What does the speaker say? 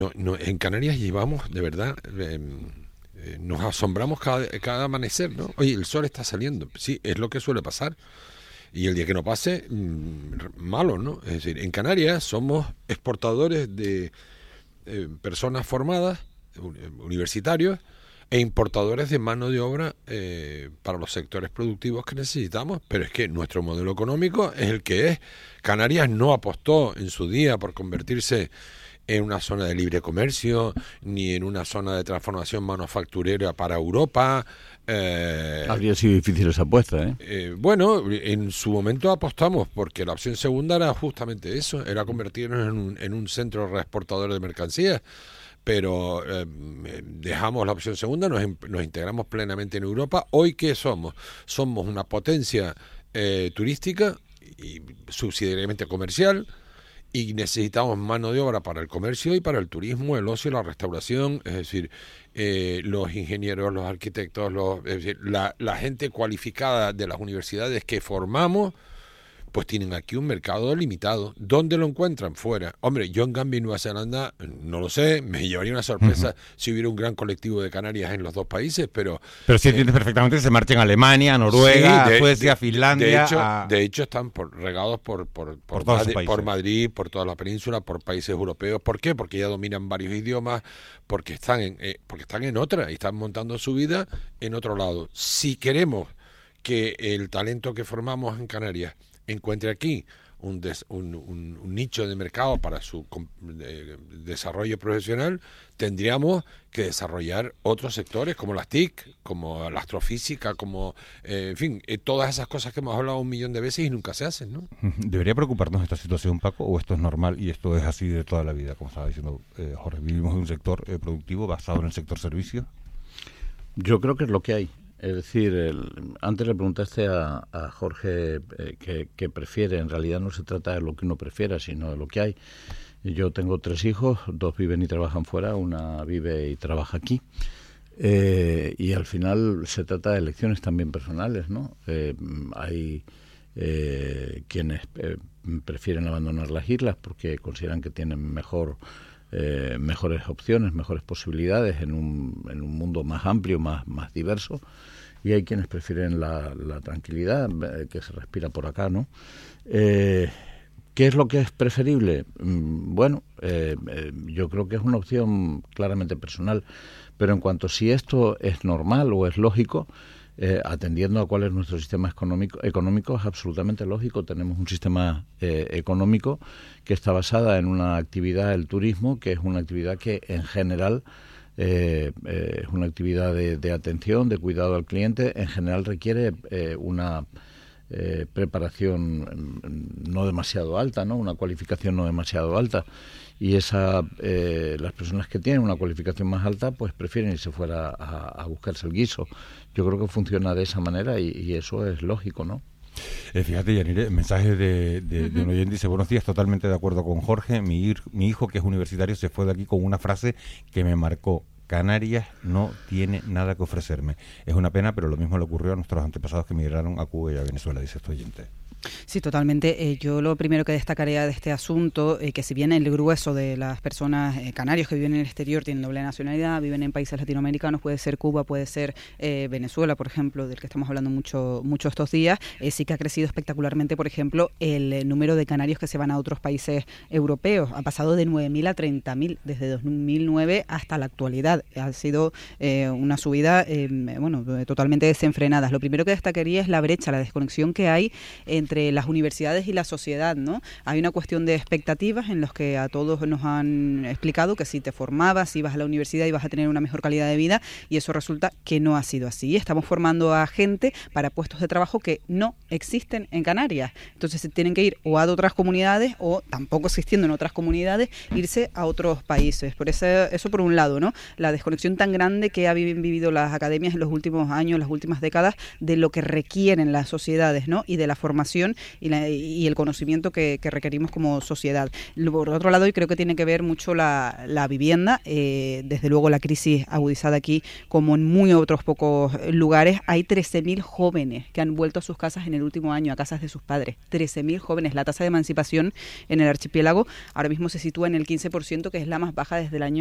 En Canarias llevamos, de verdad, nos asombramos cada amanecer, ¿no? Oye, el sol está saliendo. Sí, es lo que suele pasar. Y el día que no pase, malo, ¿no? Es decir, en Canarias somos exportadores de personas formadas, universitarios, e importadores de mano de obra para los sectores productivos que necesitamos, pero es que nuestro modelo económico es el que es. Canarias no apostó en su día por convertirse en una zona de libre comercio, ni en una zona de transformación manufacturera para Europa. Habría sido difícil esa apuesta, ¿eh? Bueno, en su momento apostamos, porque la opción segunda era justamente eso, era convertirnos en un centro reexportador de mercancías. Pero dejamos la opción segunda, nos integramos plenamente en Europa. ¿Hoy qué somos? Somos una potencia turística y subsidiariamente comercial, y necesitamos mano de obra para el comercio y para el turismo, el ocio, la restauración, es decir, los ingenieros, los arquitectos, es decir, la gente cualificada de las universidades que formamos, pues tienen aquí un mercado limitado. ¿Dónde lo encuentran? Fuera. Hombre, yo en cambio en Nueva Zelanda, no lo sé, me llevaría una sorpresa si hubiera un gran colectivo de Canarias en los dos países, pero sí entiendes perfectamente que se marchen a Alemania, a Noruega, sí, a Suecia, a Finlandia. De hecho están regados por Madrid, por toda la península, por países europeos. ¿Por qué? Porque ya dominan varios idiomas, porque están en otra y están montando su vida en otro lado. Si queremos que el talento que formamos en Canarias encuentre aquí un nicho de mercado para su desarrollo profesional, tendríamos que desarrollar otros sectores como las TIC, como la astrofísica, como, en fin, todas esas cosas que hemos hablado 1.000.000 de veces y nunca se hacen, ¿no? ¿Debería preocuparnos esta situación, Paco, o esto es normal y esto es así de toda la vida? Como estaba diciendo Jorge, vivimos en un sector productivo basado en el sector servicios. Yo creo que es lo que hay. Es decir, antes le preguntaste a Jorge qué prefiere. En realidad no se trata de lo que uno prefiera, sino de lo que hay. Yo tengo 3 hijos, 2 viven y trabajan fuera, una vive y trabaja aquí. Y al final se trata de elecciones también personales, ¿no? Hay quienes prefieren abandonar las islas porque consideran que tienen mejores opciones, mejores posibilidades en un mundo más amplio, más diverso, y hay quienes prefieren la tranquilidad que se respira por acá, ¿no? ¿Qué es lo que es preferible? Bueno, yo creo que es una opción claramente personal, pero en cuanto a si esto es normal o es lógico, atendiendo a cuál es nuestro sistema económico, es absolutamente lógico. Tenemos un sistema económico que está basada en una actividad, el turismo, que es una actividad que en general es una actividad de atención, de cuidado al cliente. En general requiere una preparación no demasiado alta, ¿no? Una cualificación no demasiado alta. Y las personas que tienen una cualificación más alta pues prefieren irse fuera a buscarse el guiso. Yo creo que funciona de esa manera y eso es lógico, ¿no? Fíjate, Yanire, mensaje de un oyente, dice: buenos días, totalmente de acuerdo con Jorge. Mi hijo, que es universitario, se fue de aquí con una frase que me marcó: Canarias no tiene nada que ofrecerme. Es una pena, pero lo mismo le ocurrió a nuestros antepasados que migraron a Cuba y a Venezuela, dice este oyente. Sí, totalmente. Yo lo primero que destacaría de este asunto, que si bien el grueso de las personas canarios que viven en el exterior tienen doble nacionalidad, viven en países latinoamericanos, puede ser Cuba, puede ser Venezuela, por ejemplo, del que estamos hablando mucho estos días, sí que ha crecido espectacularmente, por ejemplo, el número de canarios que se van a otros países europeos. Ha pasado de 9.000 a 30.000 desde 2009 hasta la actualidad. Ha sido una subida totalmente desenfrenada. Lo primero que destacaría es la brecha, la desconexión que hay entre las universidades y la sociedad, ¿no? Hay una cuestión de expectativas en los que a todos nos han explicado que si te formabas, ibas a la universidad ibas a tener una mejor calidad de vida, y eso resulta que no ha sido así. Estamos formando a gente para puestos de trabajo que no existen en Canarias. Entonces se tienen que ir o a otras comunidades o, tampoco existiendo en otras comunidades, irse a otros países. Por eso por un lado, ¿no? La desconexión tan grande que han vivido las academias en los últimos años, las últimas décadas, de lo que requieren las sociedades, ¿no? Y de la formación formación y el conocimiento que requerimos como sociedad. Por otro lado, y creo que tiene que ver mucho la vivienda, desde luego la crisis agudizada aquí, como en muy otros pocos lugares. Hay 13.000 jóvenes que han vuelto a sus casas en el último año, a casas de sus padres. 13.000 jóvenes. La tasa de emancipación en el archipiélago ahora mismo se sitúa en el 15%, que es la más baja desde el año